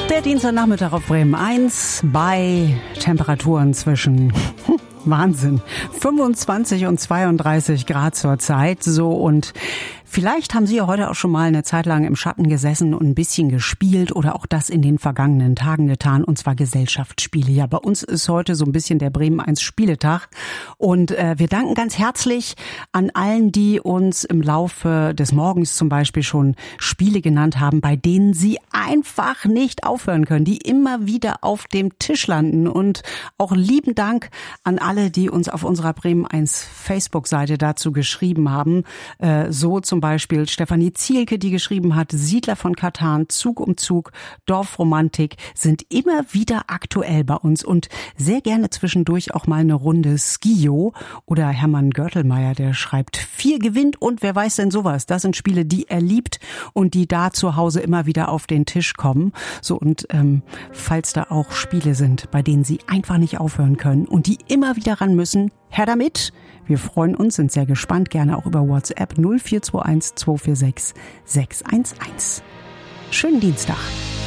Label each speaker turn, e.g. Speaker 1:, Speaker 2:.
Speaker 1: Der Dienstagnachmittag auf Bremen 1 bei Temperaturen zwischen Wahnsinn 25 und 32 Grad zur Zeit. So, und vielleicht haben Sie ja heute auch schon mal eine Zeit lang im Schatten gesessen und ein bisschen gespielt oder auch das in den vergangenen Tagen getan, und zwar Gesellschaftsspiele. Ja, bei uns ist heute so ein bisschen der Bremen 1 Spieletag, und wir danken ganz herzlich an allen, die uns im Laufe des Morgens zum Beispiel schon Spiele genannt haben, bei denen Sie einfach nicht aufhören können, die immer wieder auf dem Tisch landen. Und auch lieben Dank an alle, die uns auf unserer Bremen 1 Facebook-Seite dazu geschrieben haben. So zum Beispiel Stefanie Zielke, die geschrieben hat: Siedler von Katan, Zug um Zug, Dorfromantik sind immer wieder aktuell bei uns und sehr gerne zwischendurch auch mal eine Runde Skio. Oder Hermann Görtelmeier, der schreibt: 4 gewinnt und wer weiß denn sowas. Das sind Spiele, die er liebt und die da zu Hause immer wieder auf den Tisch kommen. So, und falls da auch Spiele sind, bei denen Sie einfach nicht aufhören können und die immer wieder ran müssen, her damit. Wir freuen uns, sind sehr gespannt, gerne auch über WhatsApp 0421 246 611. Schönen Dienstag.